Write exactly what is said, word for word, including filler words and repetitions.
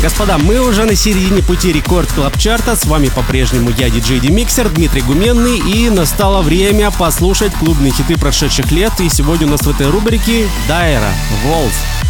Господа, мы уже на середине пути Рекорд Клаб Чарта. С вами по-прежнему я, диджей Демиксер, Дмитрий Гуменный. И настало время послушать клубные хиты прошедших лет. И сегодня у нас в этой рубрике Дайра, Wolf.